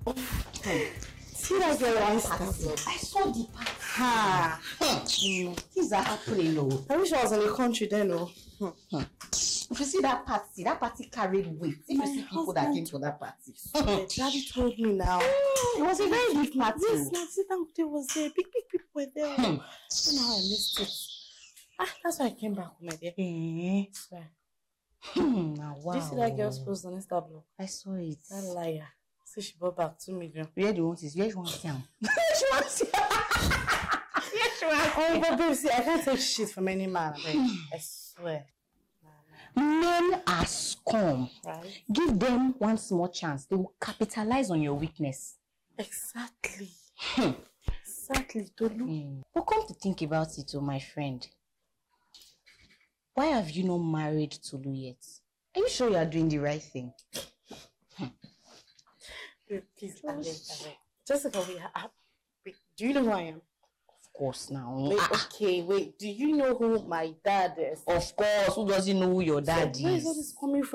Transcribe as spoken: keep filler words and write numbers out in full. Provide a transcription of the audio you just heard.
See that girl on party? I saw the party. Ha! Things are happening, no. I wish I was in the country then, no. If you see that party, that party carried weight. If My you see people that came to that party. Daddy told me now. It was a very big party. Yes, Nancy Dangote was there. Big, big people were there. I don't know how I missed it. Ah, that's why I came back home, my dear. Eh? Swear. Hmm, wow. Did you see that girl's post on Insta blog? I saw it. That liar. See, she bought back two million. Where do you want it? Where do you want it? Where do you want it? Yes, you are. Oh, but babe, see, I can't take shit from any man. I, I swear. Men are scum. Right? Give them one small chance. They will capitalize on your weakness. Exactly. Hmm. Exactly, Tolu. Mm. But come to think about it, oh, my friend. Why have you not married Tolu yet? Are you sure you are doing the right thing? Babe, please, I beg, I beg. Jessica, wait, I, wait, do you know who I am? Of course, now. Wait, Ah, okay, wait. Do you know who my dad is? of course. Who doesn't know who your dad So, where is all is? this coming from?